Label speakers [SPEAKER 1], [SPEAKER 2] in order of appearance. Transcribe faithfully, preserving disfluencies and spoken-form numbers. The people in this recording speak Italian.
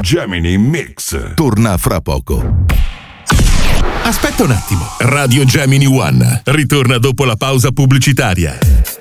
[SPEAKER 1] Gemini Mix
[SPEAKER 2] torna fra poco.
[SPEAKER 3] Aspetta un attimo. Radio Gemini One ritorna dopo la pausa pubblicitaria.